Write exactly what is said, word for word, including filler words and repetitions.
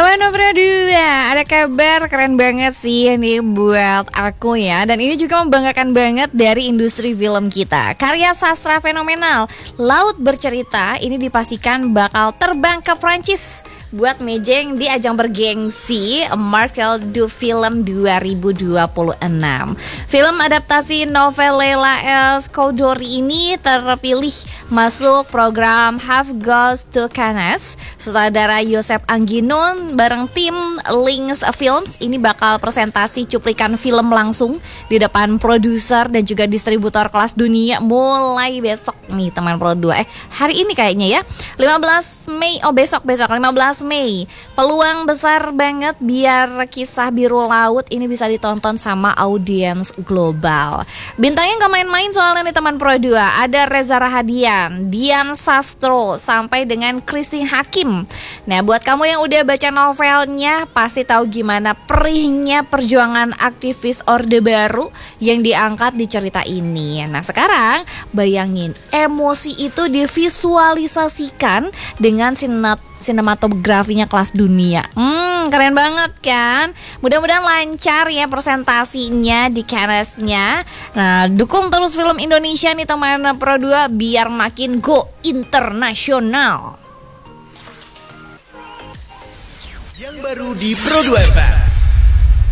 Teman Pro dua, ada kabar keren banget sih ini buat aku ya. Dan ini juga membanggakan banget dari industri film kita. Karya sastra fenomenal, Laut Bercerita ini dipastikan bakal terbang ke Prancis buat mejeng di ajang bergengsi Marcel du Film dua ribu dua puluh enam. Film adaptasi novel Leila El Scoudori ini terpilih masuk program Half Goes to Cannes. Sutradara Yosef Angginun bareng tim Lynx Films ini bakal presentasi cuplikan film langsung di depan produser dan juga distributor kelas dunia mulai besok nih teman Pro dua. Eh hari ini kayaknya ya, lima belas Mei. Oh besok besok lima belas Mei. Peluang besar banget biar Kisah Biru Laut ini bisa ditonton sama audiens global. Bintangnya gak main-main soalnya nih teman Pro dua. Ada Reza Rahadian, Dian Sastro, sampai dengan Christine Hakim. Nah buat kamu yang udah baca novelnya pasti tahu gimana perihnya perjuangan aktivis Orde Baru yang diangkat di cerita ini. Nah sekarang bayangin emosi itu divisualisasikan dengan sinat sinematografinya kelas dunia. Hmm, keren banget kan? Mudah-mudahan lancar ya presentasinya di Cannes-nya. Nah, dukung terus film Indonesia nih teman Pro dua biar makin go internasional. Yang baru di Pro dua F M.